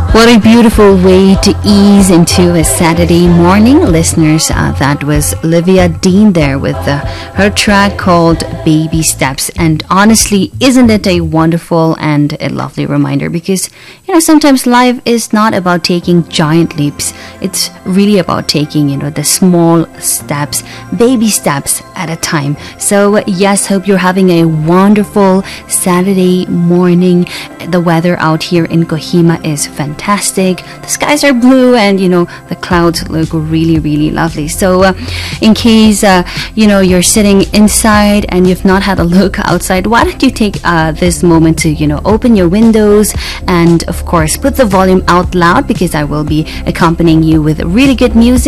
What a beautiful way to ease into a Saturday morning, listeners. That was Olivia Dean there with her track called Baby Steps. And honestly, isn't it a wonderful and a lovely reminder? Because, sometimes life is not about taking giant leaps. It's really about taking, the small steps, baby steps at a time. So, yes, hope you're having a wonderful Saturday morning. The weather out here in Kohima is fantastic. The skies are blue and the clouds look really, really lovely. So in case you're sitting inside and you've not had a look outside, why don't you take this moment to open your windows and of course put the volume out loud, because I will be accompanying you with really good music.